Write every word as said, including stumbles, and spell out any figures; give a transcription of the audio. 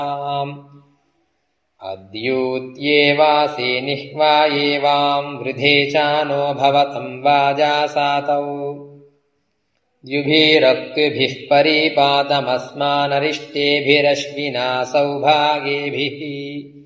अद्यूत्येवासि निह्वायेवां वृधे चानो भवतं वाजासातौ द्युभिरक्तिभिः परिपातमस्मानरिष्टेभिरश्विना सौभागेभिः